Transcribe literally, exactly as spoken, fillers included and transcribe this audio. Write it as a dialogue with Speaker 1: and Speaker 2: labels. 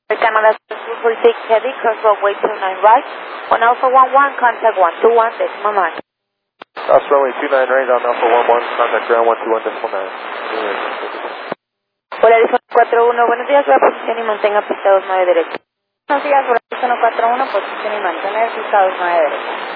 Speaker 1: Canada for six heavy, cross roadway two nine right. On Alpha one one, contact one two one, decimal nine.
Speaker 2: Cross runway two nine right on Alpha one one, contact ground one two one, decimal nine.
Speaker 1: Hola, Arizona cuatro uno, buenos días, la posición y mantenga pista dos nueve derecho.
Speaker 3: Buenos días, Arizona cuatro uno, posición y mantener pista dos nueve derecho.